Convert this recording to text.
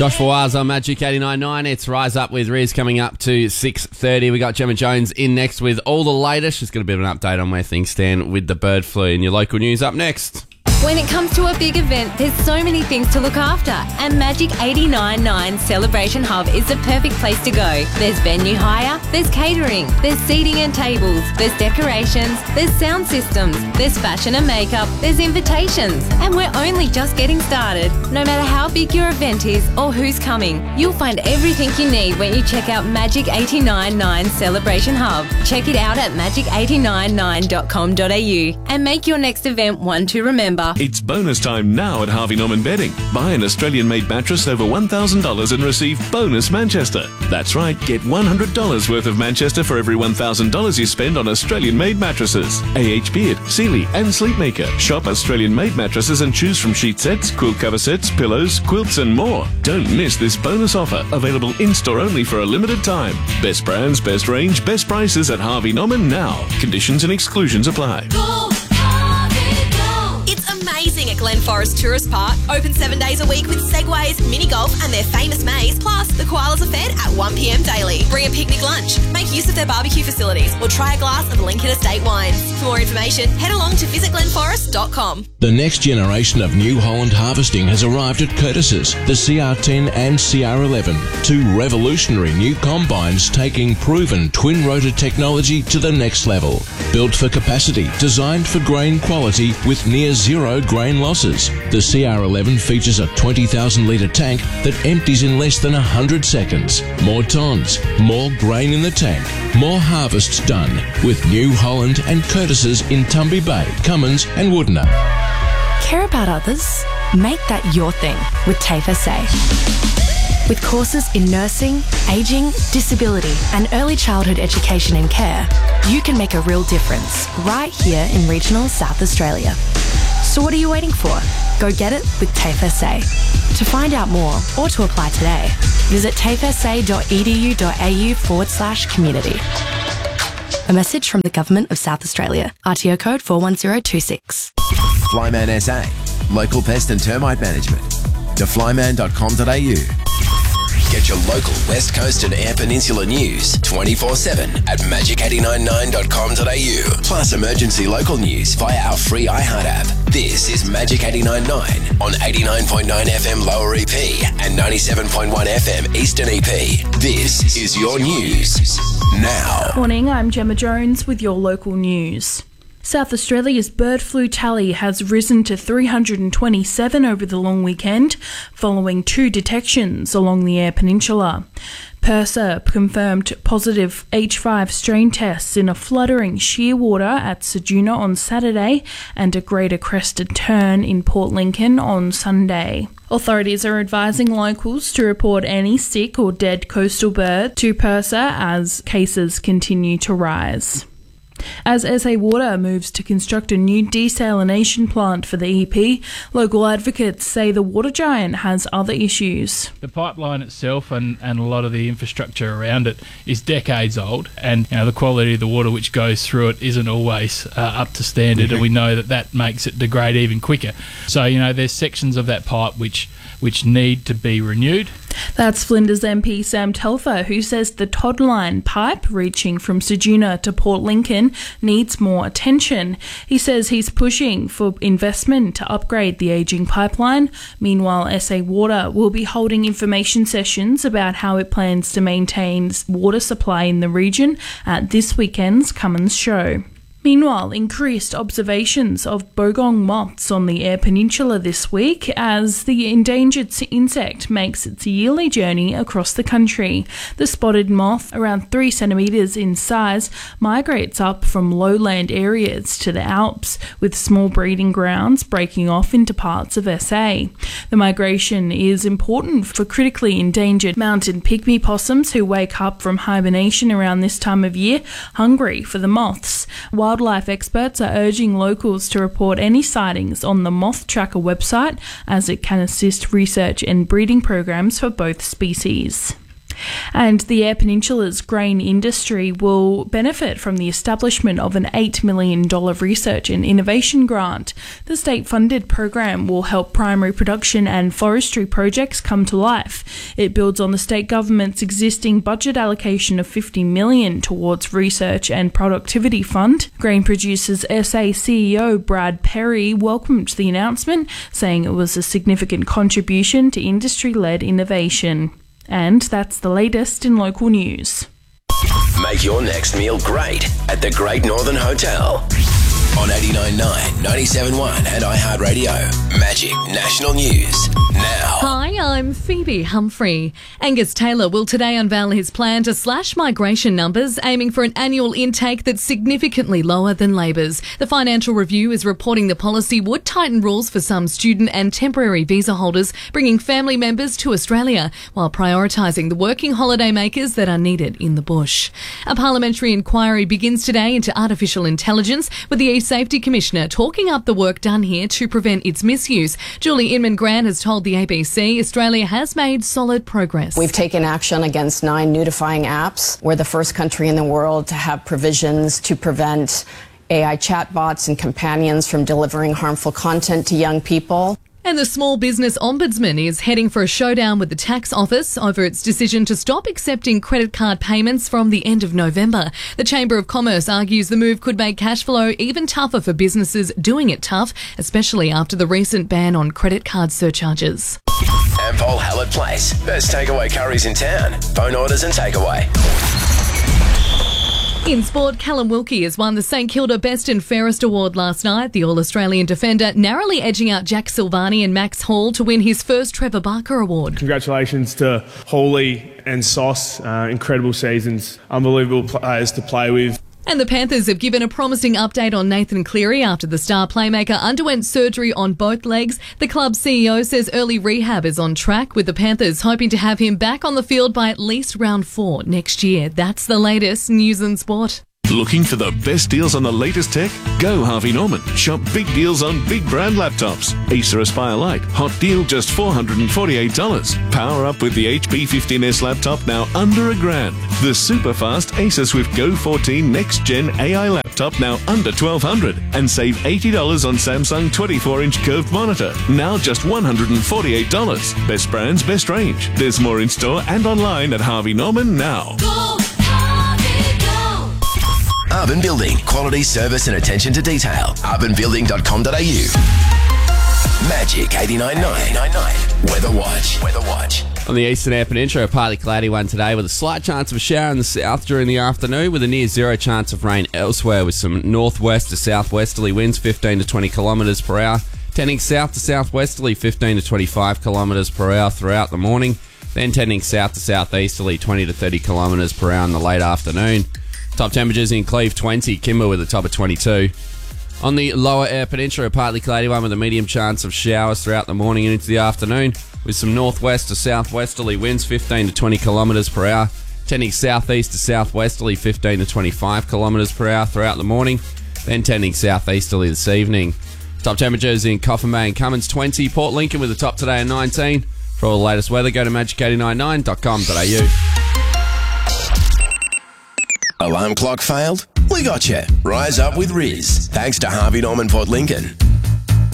Josh Fawaz on Magic 89.9. It's Rise Up with Riz coming up to 6:30. We got Gemma Jones in next with all the latest. She's got a bit of an update on where things stand with the bird flu. And your local news up next. When it comes to a big event, there's so many things to look after, and Magic 89.9 Celebration Hub is the perfect place to go. There's venue hire, there's catering, there's seating and tables, there's decorations, there's sound systems, there's fashion and makeup, there's invitations, and we're only just getting started. No matter how big your event is or who's coming, you'll find everything you need when you check out Magic 89.9 Celebration Hub. Check it out at magic899.com.au and make your next event one to remember. It's bonus time now at Harvey Norman Bedding. Buy an Australian-made mattress over $1,000 and receive bonus Manchester. That's right, get $100 worth of Manchester for every $1,000 you spend on Australian-made mattresses. AH Beard, Sealy and Sleepmaker. Shop Australian-made mattresses and choose from sheet sets, quilt cover sets, pillows, quilts and more. Don't miss this bonus offer. Available in-store only for a limited time. Best brands, best range, best prices at Harvey Norman now. Conditions and exclusions apply. Amazing at Glen Forest Tourist Park. Open 7 days a week with segways, mini golf and their famous maze. Plus, the koalas are fed at 1 p.m. daily. Bring a picnic lunch. Make use of their barbecue facilities or try a glass of Lincoln Estate wines. For more information, head along to visitglenforest.com. The next generation of New Holland harvesting has arrived at Curtis's, the CR10 and CR11, two revolutionary new combines taking proven twin-rotor technology to the next level. Built for capacity, designed for grain quality with near zero grain losses. The CR11 features a 20,000-litre tank that empties in less than 100 seconds. More tons, more grain in the tank, more harvests done with New Holland and Curtis's in Tumby Bay, Cummins and Woodner. Care about others? Make that your thing with TAFE SA. With courses in nursing, ageing, disability and early childhood education and care, you can make a real difference right here in regional South Australia. So what are you waiting for? Go get it with TAFE SA. To find out more or to apply today, visit tafesa.edu.au/community. A message from the Government of South Australia. RTO code 41026. Flyman SA. Local pest and termite management. Theflyman.com.au. Get your local West Coast and Eyre Peninsula news 24/7 at magic899.com.au. Plus emergency local news via our free iHeart app. This is Magic 89.9 on 89.9 FM Lower EP and 97.1 FM Eastern EP. This is your news now. Morning, I'm Gemma Jones with your local news. South Australia's bird flu tally has risen to 327 over the long weekend, following 2 detections along the Eyre Peninsula. PIRSA confirmed positive H5 strain tests in a fluttering shearwater at Ceduna on Saturday and a greater crested tern in Port Lincoln on Sunday. Authorities are advising locals to report any sick or dead coastal bird to PIRSA as cases continue to rise. As SA Water moves to construct a new desalination plant for the EP, local advocates say the water giant has other issues. The pipeline itself and a lot of the infrastructure around it is decades old, and the quality of the water which goes through it isn't always up to standard, and we know that makes it degrade even quicker. So there's sections of that pipe which need to be renewed. That's Flinders MP Sam Telfer, who says the Todd Line pipe reaching from Ceduna to Port Lincoln needs more attention. He says he's pushing for investment to upgrade the ageing pipeline. Meanwhile, SA Water will be holding information sessions about how it plans to maintain water supply in the region at this weekend's Cummins Show. Meanwhile, increased observations of bogong moths on the Eyre Peninsula this week as the endangered insect makes its yearly journey across the country. The spotted moth, around 3 centimetres in size, migrates up from lowland areas to the Alps, with small breeding grounds breaking off into parts of SA. The migration is important for critically endangered mountain pygmy possums who wake up from hibernation around this time of year, hungry for the moths. Wildlife experts are urging locals to report any sightings on the Moth Tracker website, as it can assist research and breeding programs for both species. And the Eyre Peninsula's grain industry will benefit from the establishment of an $8 million research and innovation grant. The state-funded program will help primary production and forestry projects come to life. It builds on the state government's existing budget allocation of $50 million towards Research and Productivity Fund. Grain Producers SA CEO Brad Perry welcomed the announcement, saying it was a significant contribution to industry-led innovation. And that's the latest in local news. Make your next meal great at the Great Northern Hotel. On 89.9, 97.1 and iHeartRadio. Magic National News now. Hi, I'm Phoebe Humphrey. Angus Taylor will today unveil his plan to slash migration numbers, aiming for an annual intake that's significantly lower than Labor's. The Financial Review is reporting the policy would tighten rules for some student and temporary visa holders, bringing family members to Australia, while prioritising the working holiday makers that are needed in the bush. A parliamentary inquiry begins today into artificial intelligence, with the Safety Commissioner talking up the work done here to prevent its misuse. Julie Inman-Grant has told the ABC Australia has made solid progress. We've taken action against 9 nudifying apps. We're the first country in the world to have provisions to prevent AI chatbots and companions from delivering harmful content to young people. And the Small Business Ombudsman is heading for a showdown with the Tax Office over its decision to stop accepting credit card payments from the end of November. The Chamber of Commerce argues the move could make cash flow even tougher for businesses doing it tough, especially after the recent ban on credit card surcharges. Ampol Hallett Place. Best takeaway curries in town. Phone orders and takeaway. In sport, Callum Wilkie has won the St Kilda Best and Fairest Award last night. The All-Australian defender narrowly edging out Jack Silvani and Max Hall to win his first Trevor Barker Award. Congratulations to Hawley and Sauce. Incredible seasons. Unbelievable players to play with. And the Panthers have given a promising update on Nathan Cleary after the star playmaker underwent surgery on both legs. The club CEO says early rehab is on track, with the Panthers hoping to have him back on the field by at least round 4 next year. That's the latest news and sport. Looking for the best deals on the latest tech? Go Harvey Norman. Shop big deals on big brand laptops. Acer Aspire Lite, hot deal just $448. Power up with the HP 15S laptop now under $1,000. The super fast Acer Swift Go 14 Next Gen AI laptop now under $1,200. And save $80 on Samsung 24-inch curved monitor, now just $148. Best brands, best range. There's more in store and online at Harvey Norman now. Urban Building. Quality, service and attention to detail. urbanbuilding.com.au. Magic 89.9. Weather Watch. On the eastern Eyre Peninsula, a partly cloudy one today with a slight chance of a shower in the south during the afternoon, with a near zero chance of rain elsewhere, with some northwest to southwesterly winds 15 to 20 kilometres per hour, tending south to southwesterly 15 to 25 kilometres per hour throughout the morning, then tending south to southeasterly 20 to 30 kilometres per hour in the late afternoon. Top temperatures in Cleve 20, Kimber with a top of 22. On the lower Eyre Peninsula, a partly cloudy one with a medium chance of showers throughout the morning and into the afternoon, with some northwest to southwesterly winds 15 to 20 kilometres per hour, tending southeast to southwesterly 15 to 25 kilometres per hour throughout the morning, then tending southeasterly this evening. Top temperatures in Coffin Bay and Cummins 20, Port Lincoln with a top today of 19. For all the latest weather, go to magic899.com.au. Alarm clock failed? We got you. Rise up with Riz. Thanks to Harvey Norman Port Lincoln.